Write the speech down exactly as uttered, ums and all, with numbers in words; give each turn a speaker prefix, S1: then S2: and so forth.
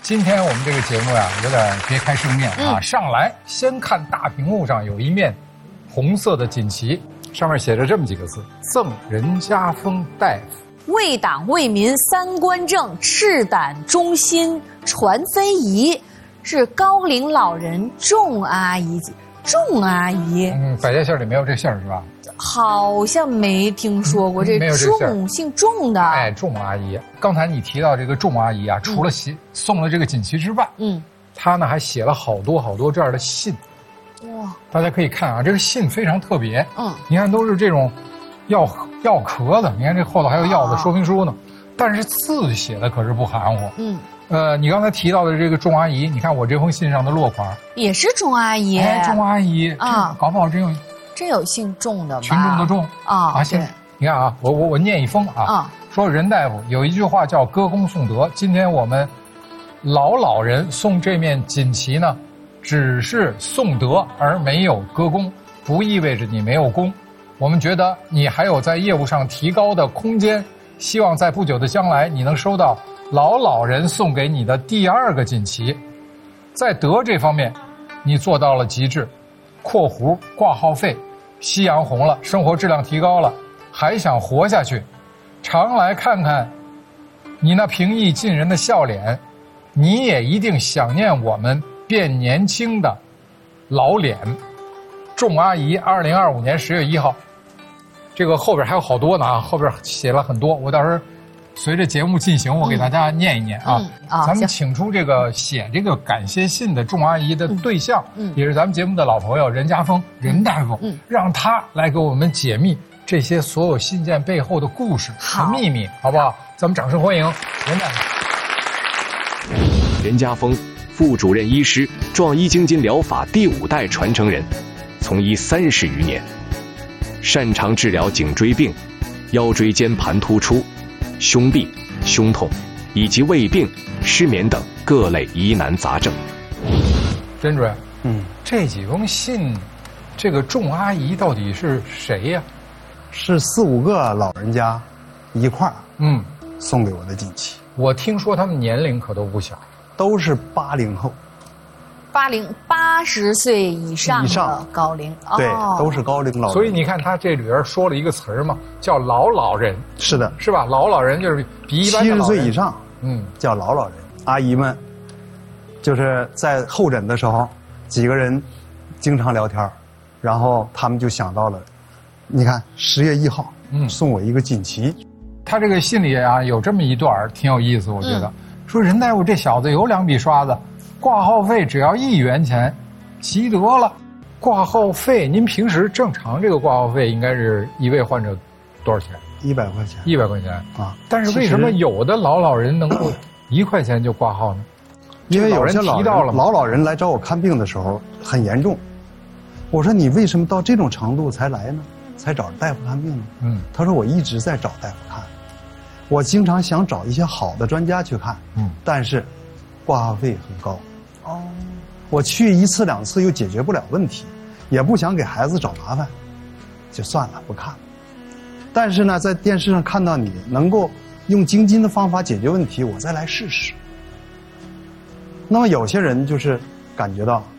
S1: 今天我们这个节目呀，有点别开生面啊！嗯、上来先看大屏幕上有一面红色的锦旗，上面写着这么几个字：“赠任家丰大夫，
S2: 为党为民三观正，赤胆忠心传非遗。”是高龄老人仲阿姨，仲阿姨。
S1: 嗯，百家姓里没有这姓是吧？
S2: 好像没听说过、嗯、这仲姓仲的。
S1: 哎，仲阿姨。刚才你提到这个仲阿姨啊，除了写、嗯、送了这个锦旗之外，嗯，她呢还写了好多好多这样的信。哇！大家可以看啊，这个信非常特别。嗯，你看都是这种药药壳子，你看这后头还有药的说明书呢，哦、但是字写的可是不含糊。嗯。呃，你刚才提到的这个仲阿姨，你看我这封信上的落款
S2: 也是仲阿姨。
S1: 哎，仲阿姨啊，搞不好真有
S2: 真有姓仲的吧？
S1: 群众的众啊啊！现你看啊，我我我念一封啊，啊说任大夫有一句话叫歌功颂德。今天我们老老人送这面锦旗呢，只是颂德而没有歌功，不意味着你没有功。我们觉得你还有在业务上提高的空间，希望在不久的将来你能收到老老人送给你的第二个锦旗。在德这方面你做到了极致，括弧挂号费夕阳红了，生活质量提高了，还想活下去，常来看看你那平易近人的笑脸，你也一定想念我们变年轻的老脸。仲阿姨二零二五年十月一号。这个后边还有好多呢啊，后边写了很多，我到时候随着节目进行，我给大家念一念啊。嗯嗯、咱们请出这个写这个感谢信的仲阿姨的对象，嗯嗯、也是咱们节目的老朋友任家丰任大夫，嗯、让他来给我们解密这些所有信件背后的故事和秘密，好不好？咱们掌声欢迎任大夫。
S3: 任家丰，副主任医师，壮医精金疗法第五代传承人，从医三十余年，擅长治疗颈椎病、腰椎间盘突出、胸痹、胸痛以及胃病、失眠等各类疑难杂症。
S1: 任主任，嗯，这几封信，这个仲阿姨到底是谁呀？
S4: 是四五个老人家一块儿，嗯，送给我的锦旗。
S1: 我听说他们年龄可都不小，
S4: 都是八零后。
S2: 八零八十岁以上的高龄，
S4: 对，哦、都是高龄老人。
S1: 所以你看，他这里边说了一个词儿嘛，叫老老人。
S4: 是的，
S1: 是吧？老老人就是比一般的
S4: 七十岁以上，嗯，叫老老人。阿姨们，就是在候诊的时候，几个人经常聊天，然后他们就想到了，你看十月一号，嗯，送我一个锦旗。
S1: 他这个信里啊有这么一段挺有意思，我觉得、嗯、说任大夫这小子有两笔刷子。挂号费只要一元钱，齐得了。挂号费，您平时正常这个挂号费应该是一位患者多少钱？
S4: 一百块钱。
S1: 一百块钱啊！但是为什么有的老老人能够一块钱就挂号呢？
S4: 因为有些老人老老人来找我看病的时候很严重，我说你为什么到这种程度才来呢？才找大夫看病呢？嗯，他说我一直在找大夫看，我经常想找一些好的专家去看，嗯，但是挂号费很高。哦，我去一次两次又解决不了问题，也不想给孩子找麻烦，就算了，不看了。但是呢，在电视上看到你能够用京津的方法解决问题，我再来试试。那么有些人就是感觉到